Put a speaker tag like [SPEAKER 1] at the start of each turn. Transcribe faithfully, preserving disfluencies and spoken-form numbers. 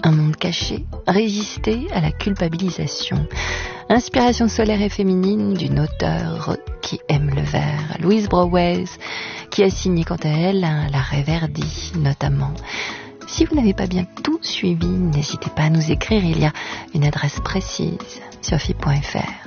[SPEAKER 1] un monde caché, résister à la culpabilisation. Inspiration solaire et féminine d'une auteure qui aime le vert, Louise Brauwels, qui a signé quant à elle L'Arrêt Verdi notamment. Si vous n'avez pas bien tout suivi, n'hésitez pas à nous écrire, il y a une adresse précise, sophie point f r.